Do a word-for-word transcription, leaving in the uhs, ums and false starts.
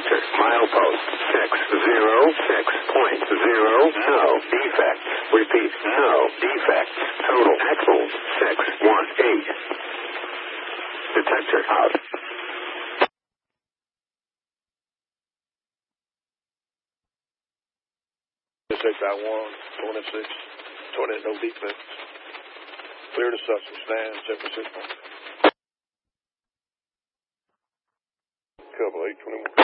Detector, milepost, six zero six point zero, no defects. Repeat, no defects. Total axles, six one eight. Detector out. six I one, twenty-six, twenty, no defects. Clear to suction, stand, San Francisco. Cover eight twenty-one.